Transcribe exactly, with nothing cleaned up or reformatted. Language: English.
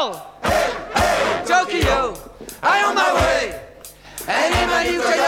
Tokyo, I on my way. And in my new